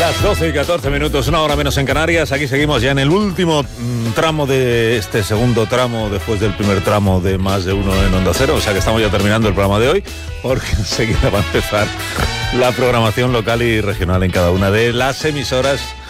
Las 12 y 14 minutos, una hora menos en Canarias. Aquí seguimos ya en el último tramo de este segundo tramo, después del primer tramo de Más de Uno en Onda Cero. O sea que estamos ya terminando el programa de hoy, porque enseguida va a empezar la programación local y regional en cada una de las emisoras